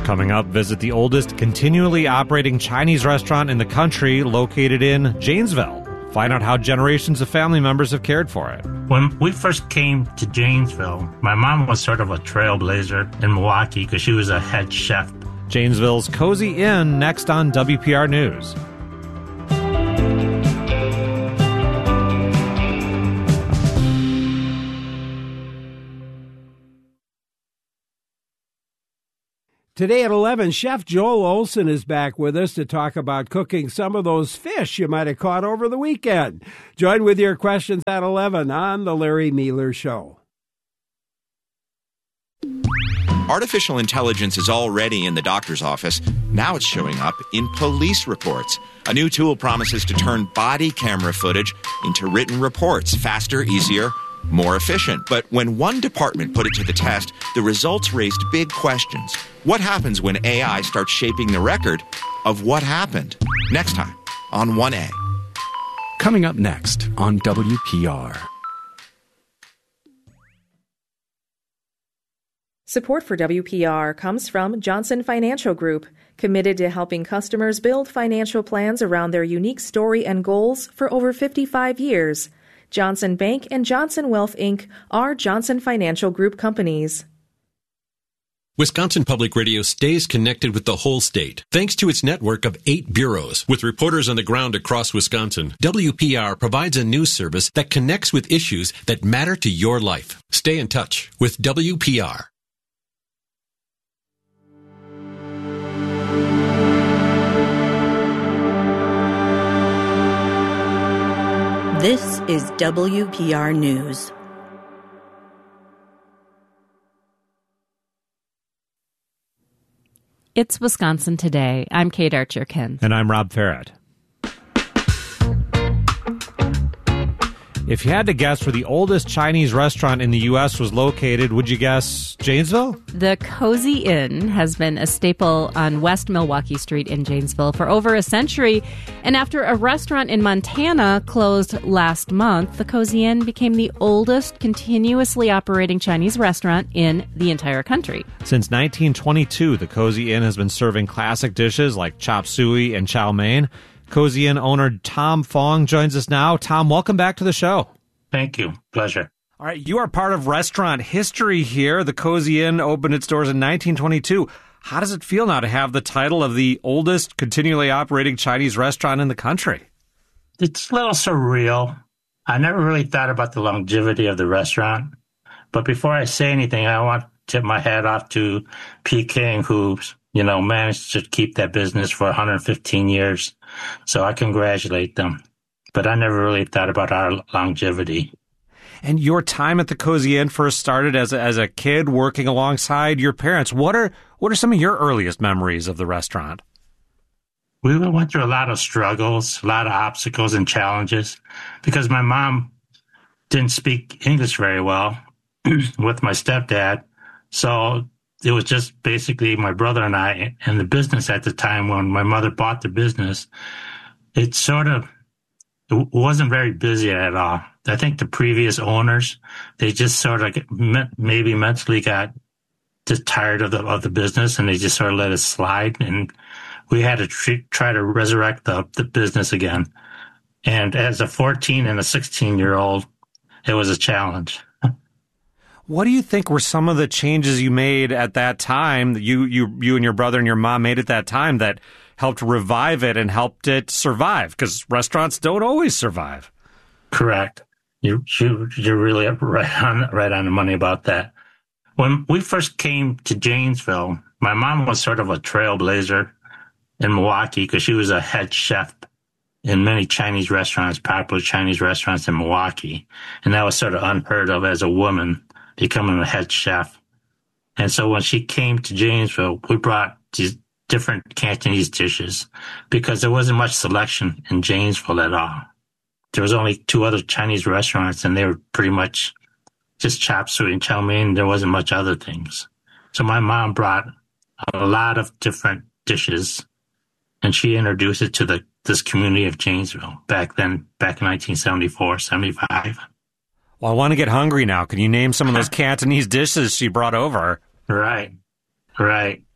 Coming up, visit the oldest continually operating Chinese restaurant in the country located in Janesville. Find out how generations of family members have cared for it. When we first came to Janesville, my mom was sort of a trailblazer in Milwaukee because she was a head chef. Janesville's Cozy Inn next on WPR News. Today at 11, Chef Joel Olson is back with us to talk about cooking some of those fish you might have caught over the weekend. Join with your questions at 11 on The Larry Mealer Show. Artificial intelligence is already in the doctor's office. Now it's showing up in police reports. A new tool promises to turn body camera footage into written reports faster, easier, more efficient. But when one department put it to the test, the results raised big questions. What happens when AI starts shaping the record of what happened? Next time on 1A. Coming up next on WPR. Support for WPR comes from Johnson Financial Group, committed to helping customers build financial plans around their unique story and goals for over 55 years. Johnson Bank and Johnson Wealth, Inc. are Johnson Financial Group companies. Wisconsin Public Radio stays connected with the whole state thanks to its network of 8 bureaus. With reporters on the ground across Wisconsin, WPR provides a news service that connects with issues that matter to your life. Stay in touch with WPR. This is WPR News. It's Wisconsin Today. I'm Kate Archer-Kin. And I'm Rob Farrett. If you had to guess where the oldest Chinese restaurant in the U.S. was located, would you guess Janesville? The Cozy Inn has been a staple on West Milwaukee Street in Janesville for over a century. And after a restaurant in Montana closed last month, the Cozy Inn became the oldest continuously operating Chinese restaurant in the entire country. Since 1922, the Cozy Inn has been serving classic dishes like chop suey and chow mein. Cozy Inn owner Tom Fong joins us now. Tom, welcome back to the show. Thank you. Pleasure. All right, you are part of restaurant history here. The Cozy Inn opened its doors in 1922. How does it feel now to have the title of the oldest continually operating Chinese restaurant in the country? It's a little surreal. I never really thought about the longevity of the restaurant. But before I say anything, I want to tip my hat off to Peking, who's managed to keep that business for 115 years. So I congratulate them. But I never really thought about our longevity. And your time at the Cozy Inn first started as a kid working alongside your parents. What are some of your earliest memories of the restaurant? We went through a lot of struggles, a lot of obstacles and challenges because my mom didn't speak English very well with my stepdad. So it was just basically my brother and I, and the business at the time when my mother bought the business, it wasn't very busy at all. I think the previous owners, they just sort of maybe mentally got just tired of the business and they just sort of let it slide. And we had to try to resurrect the business again. And as a 14 and a 16-year-old, it was a challenge. What do you think were some of the changes you made at that time, that you and your brother and your mom made at that time that helped revive it and helped it survive? Because restaurants don't always survive. Correct. You're really right on the money about that. When we first came to Janesville, my mom was sort of a trailblazer in Milwaukee because she was a head chef in many Chinese restaurants, popular Chinese restaurants in Milwaukee. And that was sort of unheard of as a woman becoming a head chef. And so when she came to Janesville, we brought these different Cantonese dishes because there wasn't much selection in Janesville at all. There was only 2 other Chinese restaurants and they were pretty much just chop suey and chow mein. There wasn't much other things. So my mom brought a lot of different dishes and she introduced it to this community of Janesville back in 1974, 75. Well, I want to get hungry now. Can you name some of those Cantonese dishes she brought over? Right.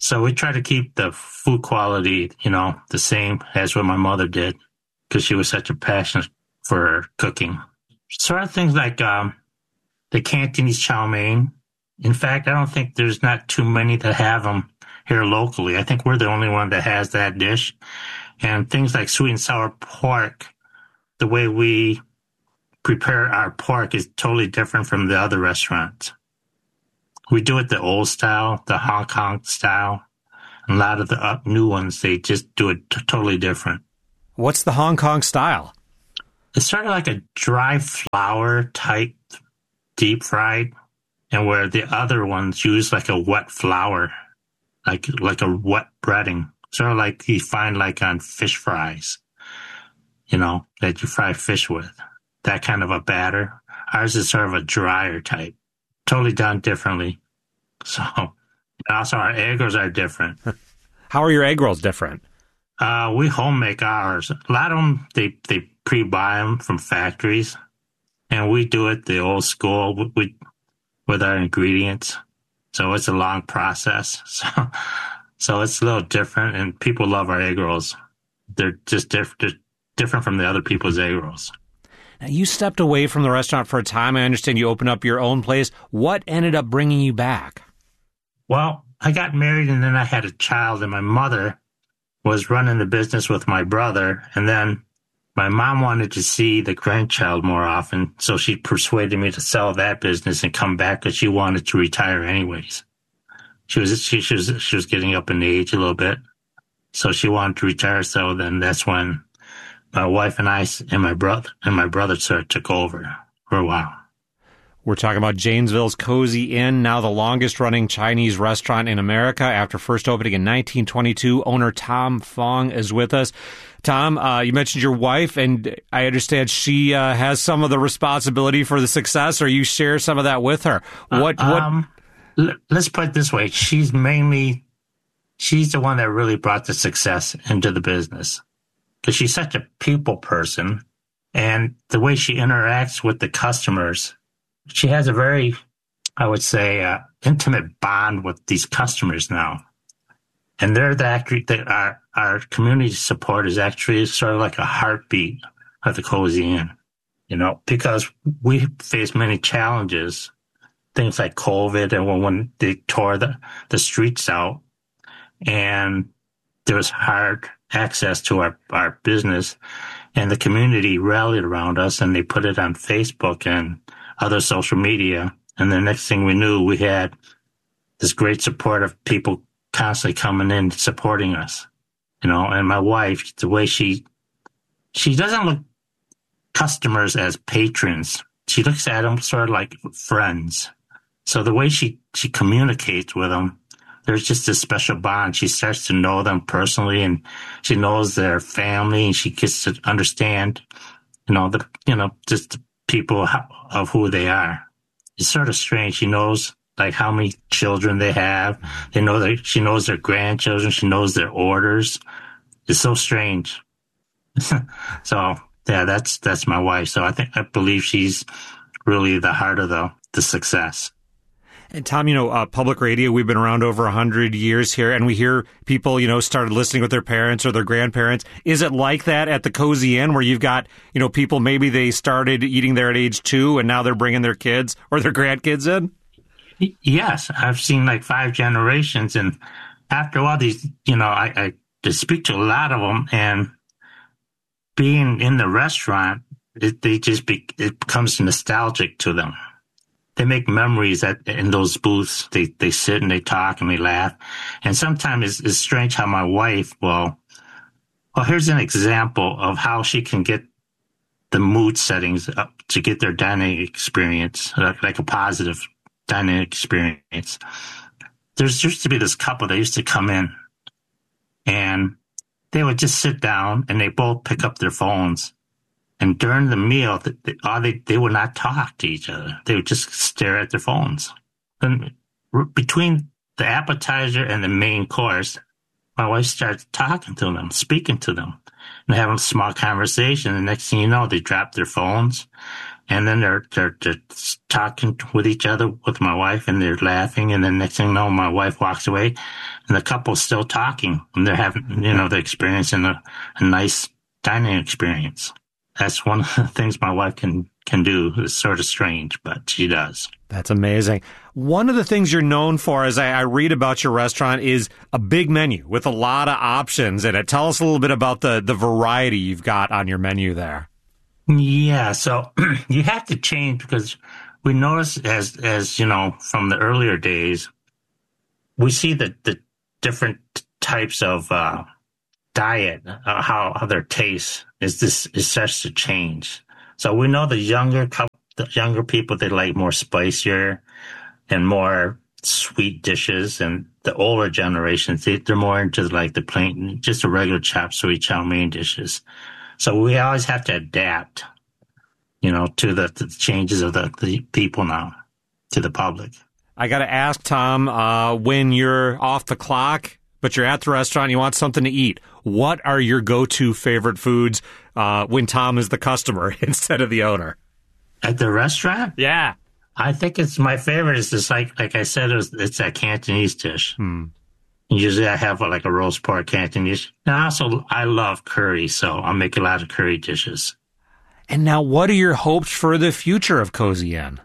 So we try to keep the food quality, the same as what my mother did, because she was such a passion for cooking. Sort of things like the Cantonese chow mein. In fact, I don't think there's not too many that have them here locally. I think we're the only one that has that dish. And things like sweet and sour pork, the way we prepare our pork is totally different from the other restaurants. We do it the old style, the Hong Kong style. A lot of the new ones, they just do it totally different. What's the Hong Kong style? It's sort of like a dry flour type deep fried, and where the other ones use like a wet flour, like a wet breading, sort of like you find like on fish fries, that you fry fish with. That kind of a batter. Ours is sort of a drier type, totally done differently. So, also our egg rolls are different. How are your egg rolls different? We home make ours. A lot of them, they pre-buy them from factories, and we do it the old school with our ingredients. So it's a long process. So it's a little different, and people love our egg rolls. They're just different from the other people's egg rolls. Now, you stepped away from the restaurant for a time. I understand you opened up your own place. What ended up bringing you back? Well, I got married, and then I had a child, and my mother was running the business with my brother, and then my mom wanted to see the grandchild more often, so she persuaded me to sell that business and come back because she wanted to retire anyways. She was getting up in age a little bit, so she wanted to retire. So then that's when my wife and I and my brother sort of took over for a while. We're talking about Janesville's Cozy Inn, now the longest-running Chinese restaurant in America. After first opening in 1922, owner Tom Fong is with us. Tom, you mentioned your wife, and I understand she has some of the responsibility for the success, or you share some of that with her. Let's put it this way. She's the one that really brought the success into the business, because she's such a people person, and the way she interacts with the customers, she has a very, I would say, intimate bond with these customers now. And our community support is actually sort of like a heartbeat of the Cozy Inn, because we face many challenges, things like COVID, and when they tore the streets out, and there was hard access to our business, and the community rallied around us, and they put it on Facebook and other social media. And the next thing we knew, we had this great support of people constantly coming in, supporting us, and my wife, the way she doesn't look customers as patrons. She looks at them sort of like friends. So the way she communicates with them, there's just this special bond. She starts to know them personally, and she knows their family, and she gets to understand, just the people of who they are. It's sort of strange. She knows like how many children they have. She knows their grandchildren. She knows their orders. It's so strange. So yeah, that's my wife. So I believe she's really the heart of the success. And Tom, public radio, we've been around over 100 years here, and we hear people, started listening with their parents or their grandparents. Is it like that at the Cozy Inn, where you've got, people, maybe they started eating there at age 2 and now they're bringing their kids or their grandkids in? Yes, I've seen like 5 generations, and after a while, these, I speak to a lot of them, and being in the restaurant, it becomes nostalgic to them. They make memories in those booths. They sit and they talk and they laugh. And sometimes it's strange how my wife here's an example of how she can get the mood settings up to get their dining experience, like a positive dining experience. There used to be this couple that used to come in, and they would just sit down and they both pick up their phones. And during the meal, they would not talk to each other. They would just stare at their phones. And between the appetizer and the main course, my wife started talking to them, speaking to them, and having a small conversation. The next thing you know, they drop their phones, And then they're talking with each other with my wife, and they're laughing. And then next thing you know, my wife walks away, and the couple's still talking, and they're having, they're experiencing a nice dining experience. That's one of the things my wife can do. It's sort of strange, but she does. That's amazing. One of the things you're known for, as I read about your restaurant, is a big menu with a lot of options in it. Tell us a little bit about the variety you've got on your menu there. Yeah, so you have to change because we notice as from the earlier days, we see the different types of diet, how their taste is such to change. So we know the younger people, they like more spicier and more sweet dishes, and the older generations, they're more into like the plain, just a regular chop suey chow mein dishes. So we always have to adapt, to the changes of the people now, to the public. I got to ask, Tom, when you're off the clock, but you're at the restaurant, you want something to eat, what are your go-to favorite foods when Tom is the customer instead of the owner? At the restaurant? Yeah. I think it's my favorite is just like I said, it's that Cantonese dish. Usually I have like a roast pork Cantonese. And I love curry, so I'll make a lot of curry dishes. And now what are your hopes for the future of Cozy Inn?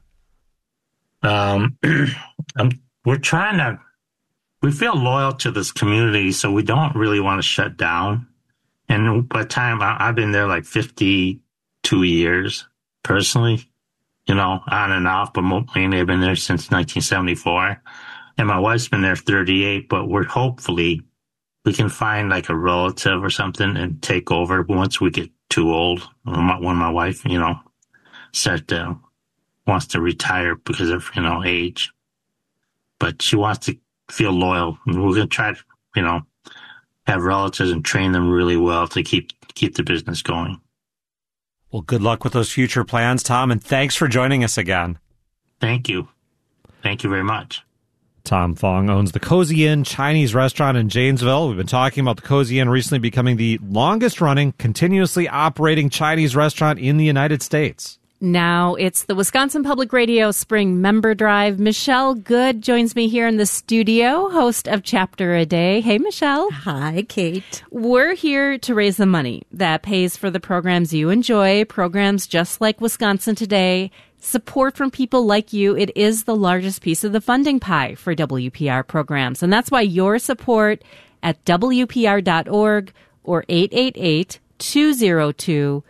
We feel loyal to this community, so we don't really want to shut down. And by the time I've been there like 52 years personally, on and off, but mainly I've been there since 1974. And my wife's been there 38, but hopefully we can find like a relative or something and take over once we get too old. When my wife, wants to retire because of, age. But she wants to feel loyal. We're going to try to, have relatives and train them really well to keep the business going. Well, good luck with those future plans, Tom, and thanks for joining us again. Thank you. Thank you very much. Tom Fong owns the Cozy Inn Chinese restaurant in Janesville. We've been talking about the Cozy Inn recently becoming the longest-running, continuously operating Chinese restaurant in the United States. Now it's the Wisconsin Public Radio Spring Member Drive. Michelle Good joins me here in the studio, host of Chapter a Day. Hey, Michelle. Hi, Kate. We're here to raise the money that pays for the programs you enjoy, programs just like Wisconsin Today. Support from people like you, it is the largest piece of the funding pie for WPR programs. And that's why your support at WPR.org or 888-202-2552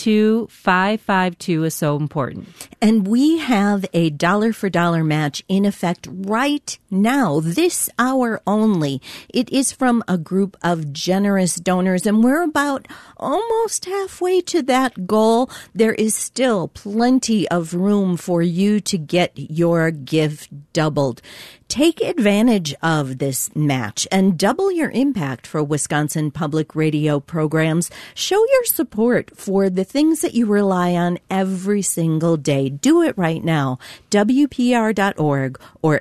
is so important. And we have a dollar-for-dollar match in effect right now, this hour only. It is from a group of generous donors, and we're about almost halfway to that goal. There is still plenty of room for you to get your gift doubled. Take advantage of this match and double your impact for Wisconsin Public Radio programs. Show your support for the things that you rely on every single day. Do it right now. WPR.org or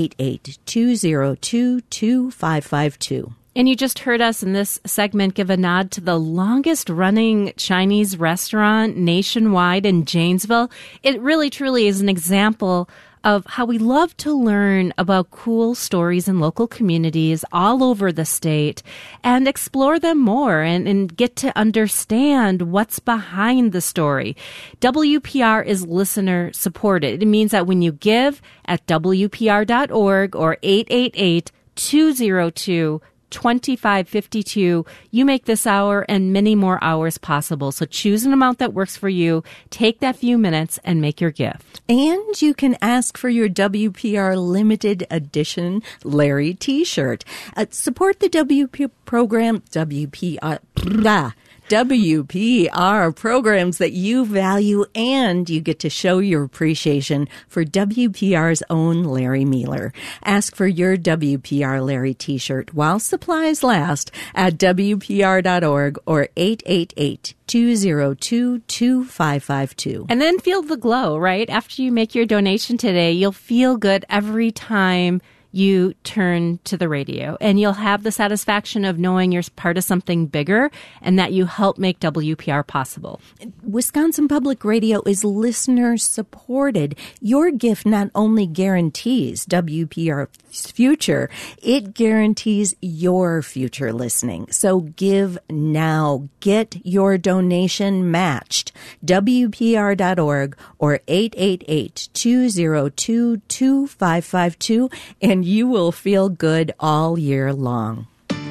888-202-2552. And you just heard us in this segment give a nod to the longest running Chinese restaurant nationwide in Janesville. It really, truly is an example of how we love to learn about cool stories in local communities all over the state and explore them more and get to understand what's behind the story. WPR is listener supported. It means that when you give at WPR.org or 888-202-2552, you make this hour and many more hours possible. So choose an amount that works for you. Take that few minutes and make your gift. And you can ask for your WPR limited edition Larry t-shirt. Support the WPR programs that you value, and you get to show your appreciation for WPR's own Larry Mealer. Ask for your WPR Larry t-shirt while supplies last at WPR.org or 888-202-2552. And then feel the glow, right? After you make your donation today, you'll feel good every time you turn to the radio, and you'll have the satisfaction of knowing you're part of something bigger and that you help make WPR possible. Wisconsin Public Radio is listener supported. Your gift not only guarantees WPR's future, it guarantees your future listening. So give now. Get your donation matched. WPR.org or 888-202-2552, and you will feel good all year long.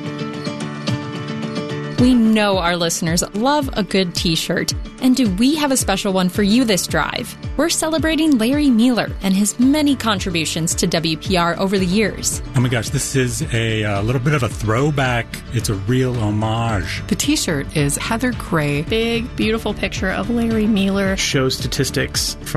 We know our listeners love a good T-shirt. And do we have a special one for you this drive? We're celebrating Larry Mueller and his many contributions to WPR over the years. Oh my gosh, this is a little bit of a throwback. It's a real homage. The T-shirt is Heather Gray. Big, beautiful picture of Larry Mueller. Shows statistics